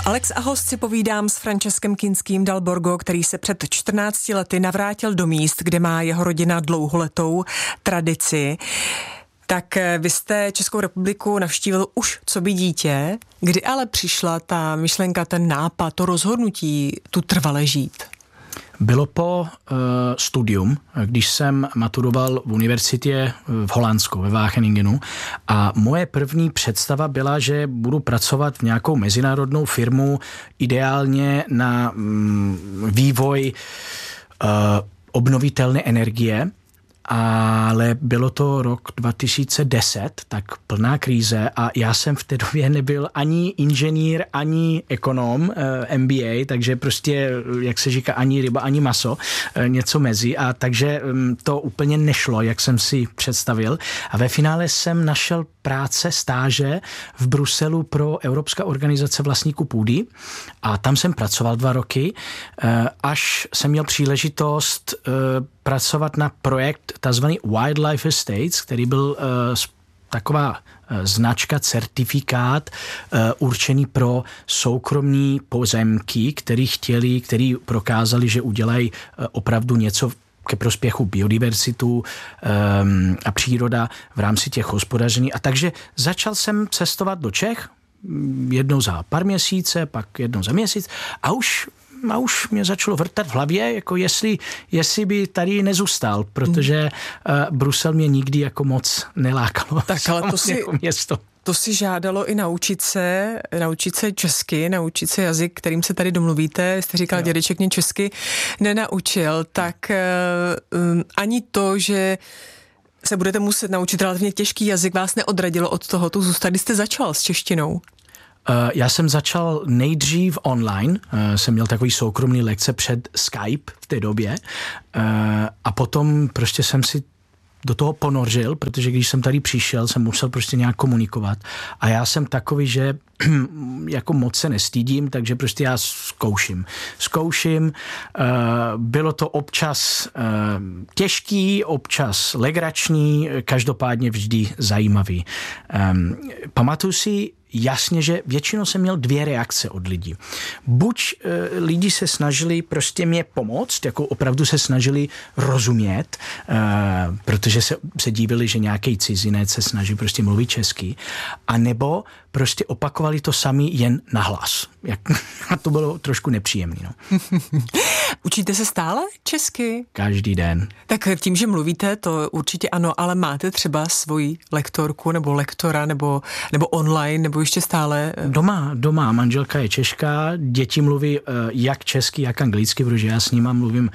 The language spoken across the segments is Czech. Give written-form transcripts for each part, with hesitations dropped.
Alex a host si povídám s Franceskem Kinským dal Borgo, který se před 14 lety navrátil do míst, kde má jeho rodina dlouholetou tradici. Tak vy jste Českou republiku navštívil už coby dítě, kdy ale přišla ta myšlenka, ten nápad, to rozhodnutí tu trvale žít? Bylo po studium, když jsem maturoval v univerzitě v Holandsku, ve Wageningenu, a moje první představa byla, že budu pracovat v nějakou mezinárodnou firmu, ideálně na vývoj obnovitelné energie, ale bylo to rok 2010, tak plná krize a já jsem v té době nebyl ani inženýr, ani ekonom, MBA, takže prostě, jak se říká, ani ryba, ani maso, něco mezi, a takže to úplně nešlo, jak jsem si představil, a ve finále jsem našel práce, stáže v Bruselu pro Evropská organizace vlastníků půdy a tam jsem pracoval 2 roky, až jsem měl příležitost pracovat na projekt takzvaný Wildlife Estates, který byl taková značka, certifikát určený pro soukromní pozemky, který prokázali, že udělají opravdu něco ke prospěchu biodiverzitu a příroda v rámci těch hospodaření. A takže začal jsem cestovat do Čech, jednou za pár měsíce, pak jednou za měsíc a už mě začalo vrtat v hlavě, jako jestli by tady nezůstal, protože Brusel mě nikdy jako moc nelákalo. Tak ale to si, jako město. To si žádalo i naučit se česky, naučit se jazyk, kterým se tady domluvíte. Jste říkal, dědeček mě česky nenaučil, tak ani to, že se budete muset naučit relativně těžký jazyk, vás neodradilo od toho tu zůstat. Kdy jste začal s češtinou? Já jsem začal nejdřív online, jsem měl takový soukromý lekce před Skype v té době a potom prostě jsem si do toho ponořil, protože když jsem tady přišel, jsem musel prostě nějak komunikovat a já jsem takový, že jako moc se nestydím, takže prostě já zkouším. Bylo to občas těžký, občas legrační, každopádně vždy zajímavý. Pamatuju si jasně, že většinou jsem měl 2 reakce od lidí. Buď lidi se snažili prostě mě pomoct, jako opravdu se snažili rozumět, protože se divili, že nějaký cizinec se snaží prostě mluvit česky, anebo prostě opakovali to sami jen nahlas. A to bylo trošku nepříjemné. No. Učíte se stále česky? Každý den. Tak tím, že mluvíte, to určitě ano, ale máte třeba svoji lektorku nebo lektora nebo online, nebo ještě stále? Doma. Manželka je Češka, děti mluví jak česky, jak anglicky, protože já s nima mluvím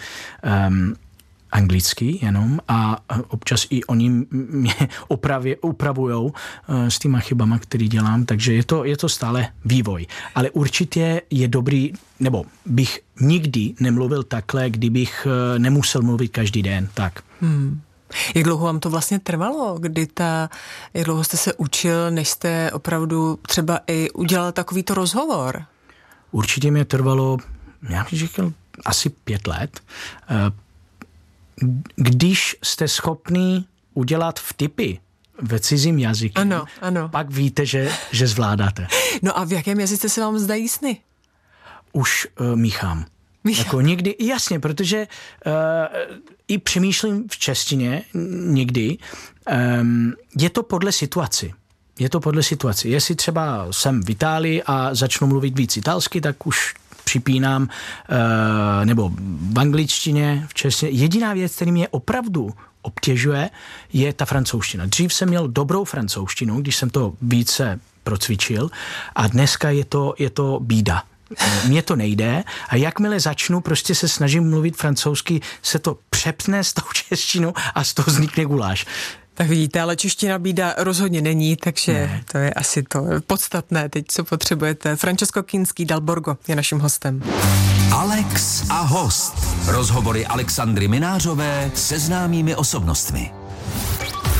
anglicky jenom a občas i oni mě upravujou s těma chybama, který dělám, takže je to stále vývoj. Ale určitě je dobrý, nebo bych nikdy nemluvil takhle, kdybych nemusel mluvit každý den, tak. Jak dlouho vám to vlastně trvalo, jak dlouho jste se učil, než jste opravdu třeba i udělal takovýto rozhovor? Určitě mě trvalo, já bych řekl, asi 5 let. Když jste schopný udělat vtipy ve cizím jazyku, ano. pak víte, že zvládáte. No a v jakém jazyce se vám zdají sny? Už míchám. Jako někdy, jasně, protože i přemýšlím v češtině někdy. Je to podle situaci. Jestli třeba jsem v Itálii a začnu mluvit víc italsky, tak už připínám, nebo v angličtině, v češtině. Jediná věc, která mě opravdu obtěžuje, je ta francouzština. Dřív jsem měl dobrou francouzštinu, když jsem to více procvičil, a dneska je to bída. Mně to nejde a jakmile začnu, prostě se snažím mluvit francouzsky, se to přepne s tou češtinou a z toho vznikne guláš. Tak vidíte, ale čeština bída rozhodně není, takže to je asi to podstatné teď, co potřebujete. Francesco Kinský dal Borgo je naším hostem. Alex a host. Rozhovory Alexandry Minářové se známými osobnostmi.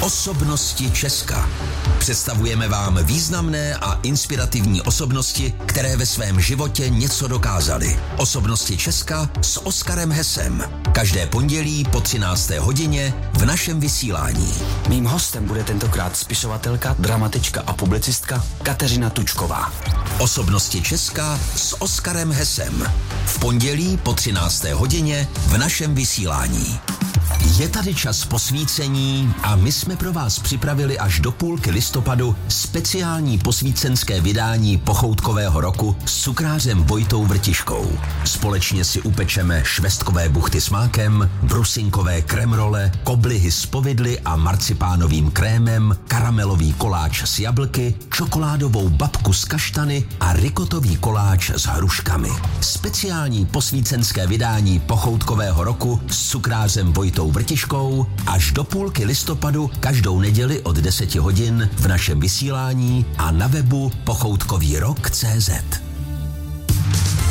Osobnosti Česka. Představujeme vám významné a inspirativní osobnosti, které ve svém životě něco dokázaly. Osobnosti Česka s Oskarem Hesem. Každé pondělí po 13. hodině v našem vysílání. Mým hostem bude tentokrát spisovatelka, dramatička a publicistka Kateřina Tučková. Osobnosti Česka s Oskarem Hesem. V pondělí po 13. hodině v našem vysílání. Je tady čas posvícení a my jsme pro vás připravili až do půlky listopadu speciální posvícenské vydání pochoutkového roku s cukrářem Vojtou Vrtiškou. Společně si upečeme švestkové buchty s mákem, brusinkové kremrole, koblihy s povidly a marcipánovým krémem, karamelový koláč s jablky, čokoládovou babku s kaštany a rikotový koláč s hruškami. Speciální posvícenské vydání pochoutkového roku s cukrářem Vojtou Vrtiškou až do půlky listopadu každou neděli od 10 hodin v našem vysílání a na webu pochoutkovýrok.cz.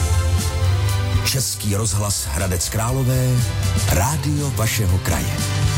Český rozhlas Hradec Králové, rádio vašeho kraje.